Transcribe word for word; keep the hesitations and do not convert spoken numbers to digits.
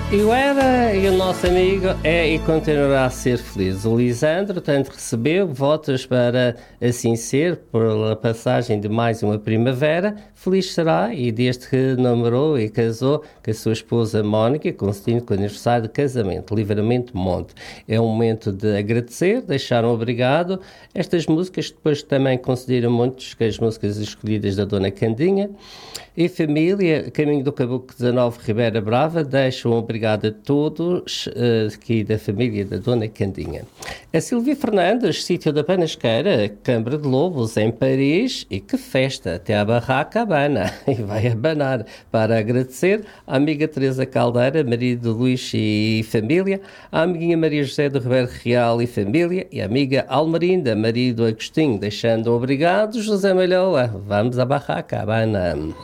Eu era e o nosso amigo é e continuará a ser feliz. O Lisandro tanto recebeu votos para assim ser, pela passagem de mais uma primavera. Feliz será e desde que namorou e casou com a sua esposa Mónica, coincidindo com o aniversário de casamento, Livramento Monte. É um momento de agradecer, deixar um obrigado. Estas músicas depois também consideram muitos que as músicas escolhidas da Dona Candinha. E família, Caminho do Caboclo dezanove Ribeira Brava, deixo um obrigado a todos uh, aqui da família da Dona Candinha. A Silvia Fernandes, sítio da Panasqueira, Câmara de Lobos, em Paris, e que festa, até a barraca abana, e vai abanar, para agradecer à amiga Teresa Caldeira, marido de Luís e família, à amiguinha Maria José do Ribeiro Real e família, e à amiga Almerinda, marido Agostinho, deixando um obrigado, José Malhoa, vamos à barraca abana.